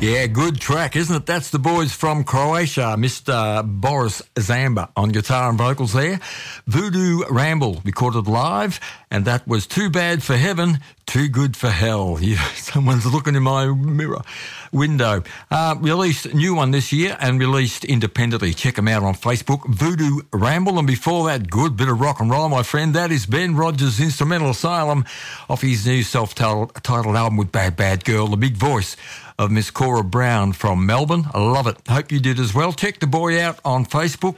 Yeah, good track, isn't it? That's the boys from Croatia, Mr. Boris Zamba on guitar and vocals there. Voodoo Ramble recorded live, and that was Too Bad for Heaven, Too Good for Hell. Yeah, someone's looking in my mirror window. Released a new one this year and released independently. Check them out on Facebook, Voodoo Ramble. And before that, good bit of rock and roll, my friend. That is Ben Rogers' Instrumental Asylum off his new self-titled album with Bad Bad Girl, the big voice of Miss Cora Brown from Melbourne. I love it. Hope you did as well. Check the boy out on Facebook,